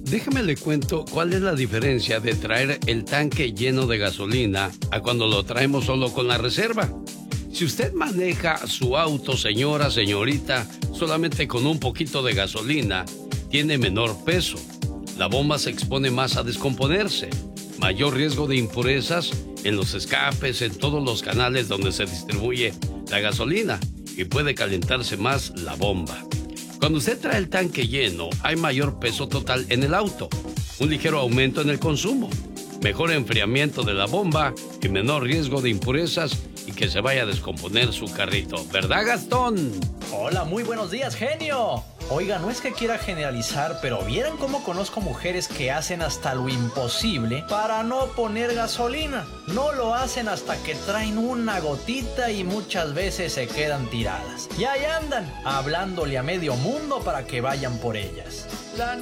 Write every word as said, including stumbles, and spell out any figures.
Déjeme le cuento cuál es la diferencia de traer el tanque lleno de gasolina a cuando lo traemos solo con la reserva. Si usted maneja su auto, señora, señorita, solamente con un poquito de gasolina, tiene menor peso. La bomba se expone más a descomponerse. Mayor riesgo de impurezas en los escapes, en todos los canales donde se distribuye la gasolina. Y puede calentarse más la bomba. Cuando usted trae el tanque lleno, hay mayor peso total en el auto, un ligero aumento en el consumo, mejor enfriamiento de la bomba y menor riesgo de impurezas y que se vaya a descomponer su carrito. ¿Verdad, Gastón? Hola, muy buenos días, genio. Oiga, no es que quiera generalizar, pero ¿vieran cómo conozco mujeres que hacen hasta lo imposible para no poner gasolina? No lo hacen hasta que traen una gotita y muchas veces se quedan tiradas. Y ahí andan, hablándole a medio mundo para que vayan por ellas. La